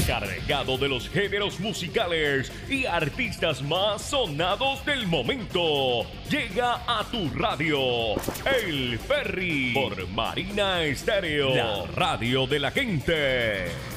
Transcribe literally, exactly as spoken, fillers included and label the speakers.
Speaker 1: cargado de los géneros musicales y artistas más sonados del momento. Llega a tu radio, El Ferry, por Marina Estéreo, la radio de la gente.